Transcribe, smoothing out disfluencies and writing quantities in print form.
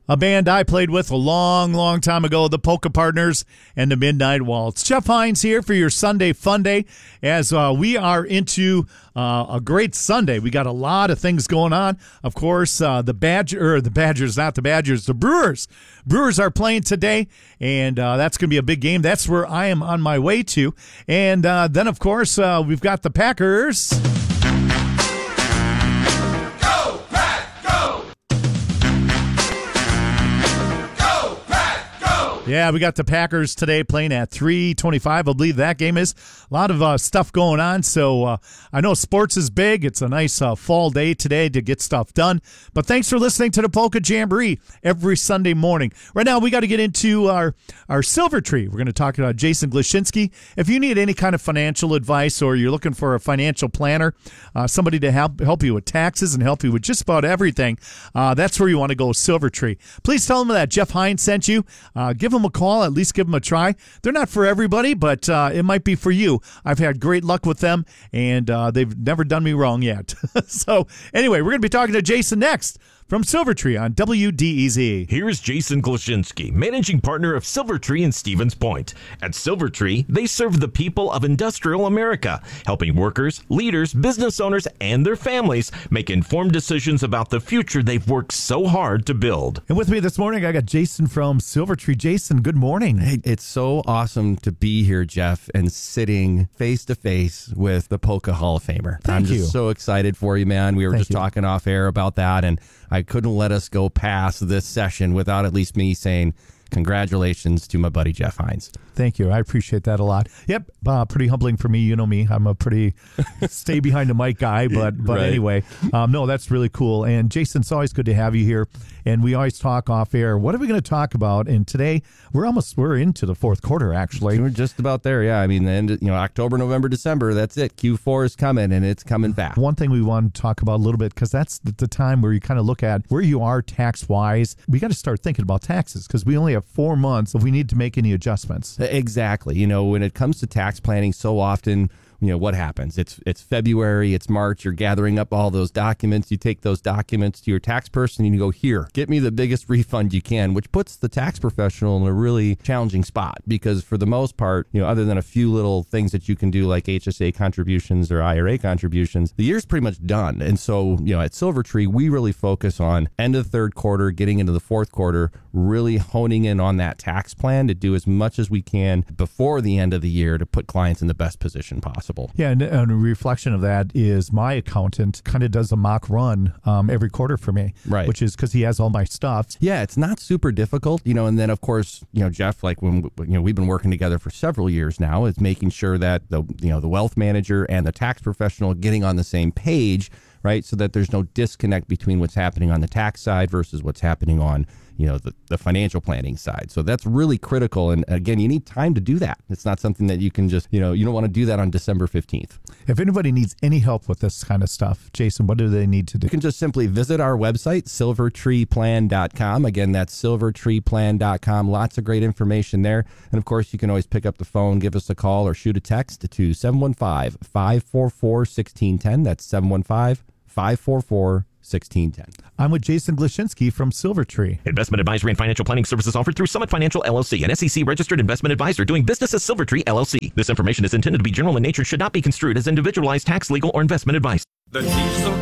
a band I played with a long, long time ago, the Polka Partners and the Midnight Waltz. Jeff Hines here for your Sunday Fun Day as we are into a great Sunday. We got a lot of things going on. Of course, the Brewers. Brewers are playing today, and that's going to be a big game. That's where I am on my way to. And then, of course, we've got the Packers. Yeah, we got the Packers today playing at 3:25. I believe that game is. A lot of stuff going on, so I know sports is big. It's a nice fall day today to get stuff done. But thanks for listening to the Polka Jamboree every Sunday morning. Right now, we got to get into our Silver Tree. We're going to talk about Jason Glashinsky. If you need any kind of financial advice or you're looking for a financial planner, somebody to help you with taxes and help you with just about everything, that's where you want to go, Silver Tree. Please tell them that Jeff Hines sent you. Give them a call, at least give them a try. They're not for everybody, but it might be for you. I've had great luck with them, and they've never done me wrong yet. So anyway, we're going to be talking to Jason next from Silvertree on WDEZ. Here's Jason Glashinsky, managing partner of Silvertree in Stevens Point. At Silvertree, they serve the people of industrial America, helping workers, leaders, business owners, and their families make informed decisions about the future they've worked so hard to build. And with me this morning, I got Jason from Silvertree. Jason, good morning. Hey, it's so awesome to be here, Jeff, and sitting face to face with the Polka Hall of Famer. I'm just so excited for you, man. We were just talking off air about that, and I couldn't let us go past this session without at least me saying congratulations to my buddy Jeff Hines. Thank you. I appreciate that a lot. Yep, pretty humbling for me. You know me. I'm a pretty stay behind the mic guy, but right. Anyway, no, that's really cool. And Jason, it's always good to have you here. And we always talk off air. What are we going to talk about? And today we're into the fourth quarter. Actually, we're just about there. Yeah, I mean, the end. October, November, December. That's it. Q4 is coming, and it's coming fast. One thing we want to talk about a little bit, because that's the time where you kind of look at where you are tax wise. We got to start thinking about taxes because we only have 4 months if we need to make any adjustments. Exactly. When it comes to tax planning, so often, what happens? It's February, it's March, you're gathering up all those documents. You take those documents to your tax person and you go, here, get me the biggest refund you can, which puts the tax professional in a really challenging spot because for the most part, other than a few little things that you can do like HSA contributions or IRA contributions, the year's pretty much done. And so, at Silvertree, we really focus on end of the third quarter, getting into the fourth quarter, really honing in on that tax plan to do as much as we can before the end of the year to put clients in the best position possible. Yeah, and a reflection of that is my accountant kind of does a mock run every quarter for me, right? Which is because he has all my stuff. Yeah, it's not super difficult, and then of course, Jeff, like when we've been working together for several years now, is making sure that the wealth manager and the tax professional are getting on the same page, right? So that there's no disconnect between what's happening on the tax side versus what's happening on the financial planning side. So that's really critical. And again, you need time to do that. It's not something that you can just, you don't want to do that on December 15th. If anybody needs any help with this kind of stuff, Jason, what do they need to do? You can just simply visit our website, silvertreeplan.com. Again, that's silvertreeplan.com. Lots of great information there. And of course, you can always pick up the phone, give us a call, or shoot a text to 715-544-1610. That's 715-544-1610. I'm with Jason Glashinsky from Silvertree. Investment advisory and financial planning services offered through Summit Financial LLC, an SEC-registered investment advisor doing business as Silvertree LLC. This information is intended to be general in nature and should not be construed as individualized tax, legal, or investment advice. The Diesel